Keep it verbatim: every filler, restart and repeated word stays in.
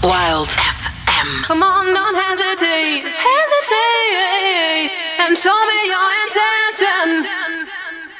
Wild F M. Come on, don't hesitate, hesitate, and show me your intention.